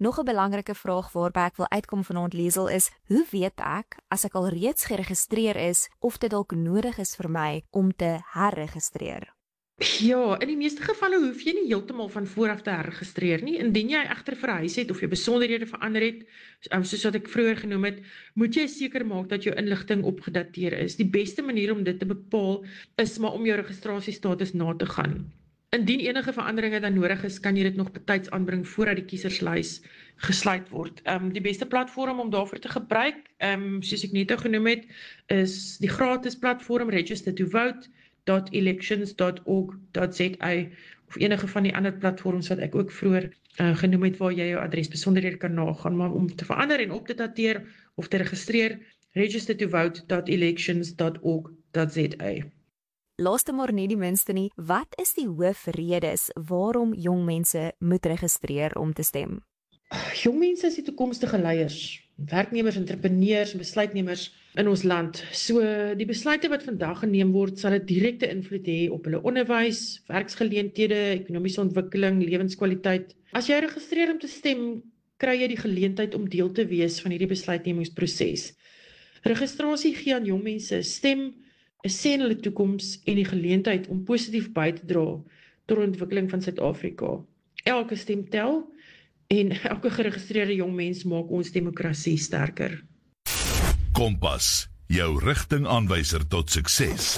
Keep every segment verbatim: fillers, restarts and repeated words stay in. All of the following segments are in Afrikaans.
Nog 'n belangrike vraag waarby ek wil uitkom vanaand, Liesel, is hoe weet ek as ek al reeds geregistreer is of dit dalk nodig is vir my om te herregistreer? Ja, in die meeste gevalle hoef jy nie heeltemal van vooraf te herregistreer nie. Indien jy egter verhuis het of jou besonderhede verander het, soos wat ek vroeër genoem het, moet jy seker maak dat jou inligting opgedateer is. Die beste manier om dit te bepaal is maar om jou registrasiestatus na te gaan. Indien enige veranderinge dan nodig is, kan jy dit nog betyds aanbring voordat die kieserslys gesluit word. Um, die beste platform om daarvoor te gebruik, um, soos ek net genoem het, is die gratis platform register to vote dot elections dot org dot za of enige van die ander platforms wat ek ook vroeër uh, genoem het waar jy jou adresbesonderhede kan nagaan, maar om te verander en op te dateer of te registreer, register to vote dot elections dot org dot za. Laaste maar nie die minste nie, wat is die hoofredes waarom jong mense moet registreer om te stem? Jong mense is die toekomstige leiers, werknemers, entrepreneurs en besluitnemers in ons land. So die besluite wat vandag geneem word, sal 'n direkte invloed hê op hulle onderwys, werksgeleenthede, ekonomiese ontwikkeling, lewenskwaliteit. As jy registreer om te stem, kry jy die geleentheid om deel te wees van hierdie besluitnemingsproses. Registrasie gee aan jong mense 'n stem, 'n sê in hulle toekoms en die geleentheid om positief by te dra tot die ontwikkeling van Suid-Afrika. Elke stem tel en elke geregistreerde jong mens maak ons demokrasie sterker. Kompas, jou rigtingaanwyser tot sukses.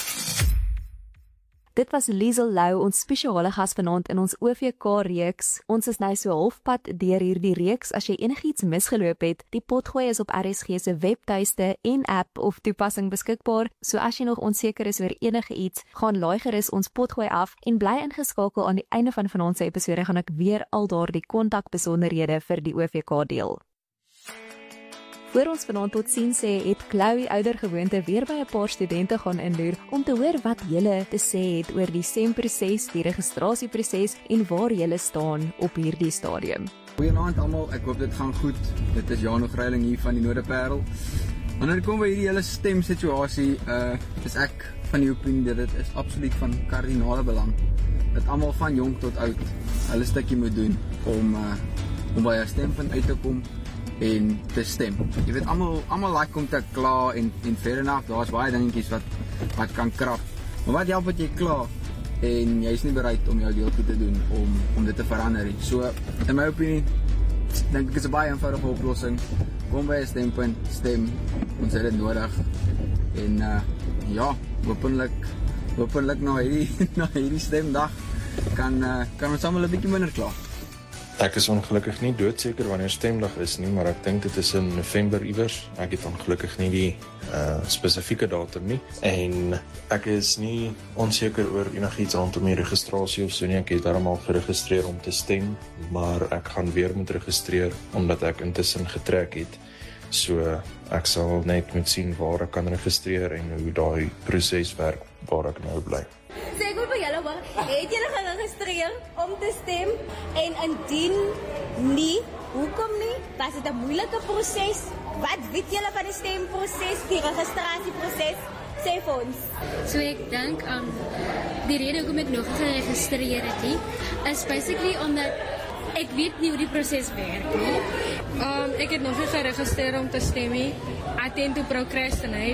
Dit was Liesel Lou, ons spesiale gas vanaand in ons O V K-reeks. Ons is nou so halfpad deur hierdie reeks. As jy enigiets misgeloop het, die potgooi is op R S G se webtuiste en app of toepassing beskikbaar. So as jy nog onseker is oor enige iets, gaan laai gerus ons potgooi af en bly ingeskakel. Aan die einde van vanaand se episode gaan ek weer al daardie kontakbesonderhede vir die O V K deel. Voor ons vanaand tot sien sê, het Chloe oudergewoonte weer by 'n paar studente gaan inloer om te hoor wat hulle te sê het oor die stemproses, die registrasieproses en waar hulle staan op hierdie stadium. Goeienaand almal, ek hoop dit gaan goed. Dit is Jan Greiling hier van die Noorderparel. Wanneer dit kom by hierdie hele stemsituasie, uh, is ek van die opinie dat dit is absoluut van kardinale belang dat almal van jong tot oud hulle stukkie moet doen om uh, om by 'n stempunt uit te kom en te stem. Jy weet, almal almal like om te kla en en fair enough, daar's baie dingetjies wat wat kan krap. Maar wat help wat jy kla en jy is nie bereid om jou deel te doen om om dit te verander nie. So in my opinie dink ek is 'n baie eenvoudige oplossing. Kom by 'n stempunt, stem. Ons het dit nodig. En uh ja, hopelik hopelik na hierdie na hierdie stemdag kan uh, kan ons almal 'n bietjie minder kla. Ek is ongelukkig nie doodseker wanneer stemdag is nie, maar ek dink dit is in November iewers. Ek het ongelukkig nie die uh, spesifieke datum nie. En ek is nie onseker oor enigiets rondom die registrasie of so nie. Ek het daarom al geregistreer om te stem, maar ek gaan weer moet registreer omdat ek intussen getrek het. So ek sal net moet sien waar ek kan registreer en hoe daai proses werk waar ek nou bly. So ek wil by julle hoor, het julle geregistreer om te stem en indien nie, hoekom nie? Was dit 'n moeilike proses? Wat weet julle van die stemproses, die registrasieproses? Sê vir ons. So ek dink um, die rede hoekom ek nog geregistreer het nie, is basically omdat ek weet nie hoe die proses werk nie. Um, ek het nog nie geregistreer om te stem nie. I tend to procrastinate.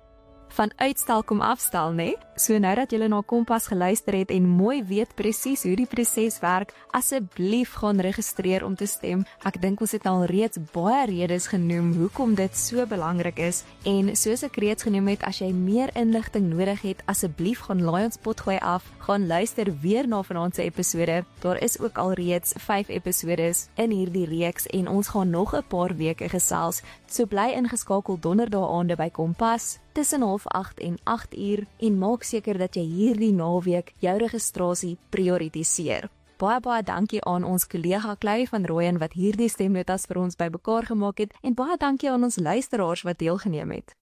Van uitstel kom afstel, né? So nou dat julle na Kompas geluister het en mooi weet presies hoe die proses werk, asseblief gaan registreer om te stem. Ek dink ons het al reeds baie redes genoem hoekom dit so belangrik is en soos ek reeds genoem het, as jy meer inligting nodig het, asseblief gaan laai ons potgooi af, gaan luister weer na vanaand se episode. Daar is ook al reeds vyf episodes in hierdie reeks en ons gaan nog 'n paar weke gesels. So bly ingeskakel donderdae aande by Kompas tussen half agt en agt uur en maak seker dat jy hierdie naweek jou registrasie prioritiseer. Baie baie dankie aan ons kollega Chloe van Rooyen wat hierdie stemnotas vir ons bymekaar gemaak het en baie dankie aan ons luisteraars wat deelgeneem het.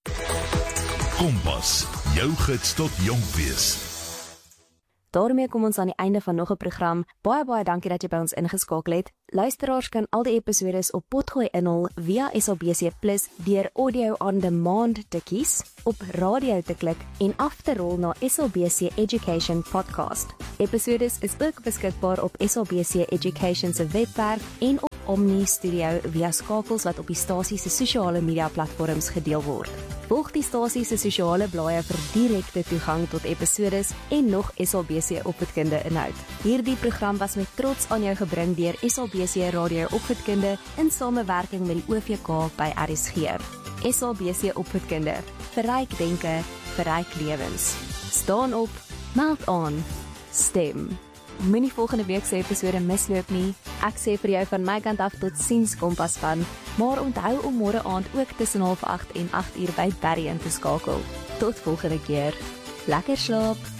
Kompas, jou gids tot jonk wees. Daarmee kom ons aan die einde van nog 'n program. Baie baie dankie dat jy by ons ingeskakel het. Luisteraars kan al die episodes op potgooi inhal via S A B C Plus deur audio on demand te kies, op radio te klik en af te rol na S A B C Education Podcast. Episodes is ook beskikbaar op S A B C Education se webwerf en op Omni Studio via skakels wat op die stasie se sosiale media platforms gedeel word. Volg die stasie se sosiale blaaie vir direkte toegang tot episodes en nog S A B C Opvoedkunde inhoud. Hierdie program was met trots aan jou gebring deur S A B C Radio Opvoedkunde in samewerking met die O V K by R S G. S A B C Opvoedkunde, verryk denke, verryk lewens. Staan op, meld aan, stem. Moenie volgende week se episode misloop nie. Ek sê vir jou van my kant af tot siens Kompas van, maar onthou om môre aand ook tussen half agt en agt uur by Barry in te skakel. Tot volgende keer. Lekker slaap.